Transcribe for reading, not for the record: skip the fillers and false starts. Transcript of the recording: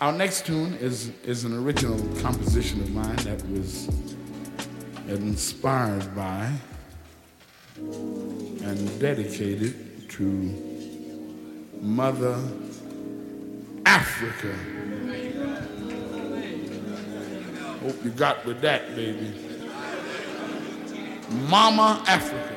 Our next tune is an original composition of mine that was inspired by and dedicated to Mother Africa. Hope you got with that, baby. Mama Africa.